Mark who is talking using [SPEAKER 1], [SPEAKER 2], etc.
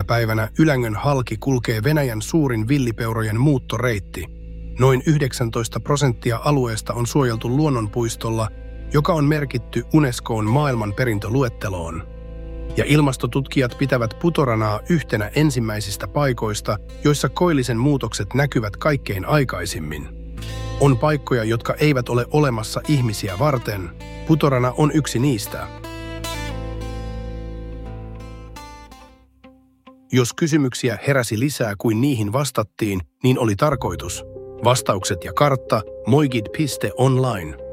[SPEAKER 1] päivänä Ylängön halki kulkee Venäjän suurin villipeurojen muuttoreitti. Noin 19% alueesta on suojeltu luonnonpuistolla, joka on merkitty Unescoon maailmanperintöluetteloon. Ja ilmastotutkijat pitävät Putoranaa yhtenä ensimmäisistä paikoista, joissa koillisen muutokset näkyvät kaikkein aikaisimmin. On paikkoja, jotka eivät ole olemassa ihmisiä varten. Putorana on yksi niistä. Jos kysymyksiä heräsi lisää kuin niihin vastattiin, niin oli tarkoitus. Vastaukset ja kartta moigid.online.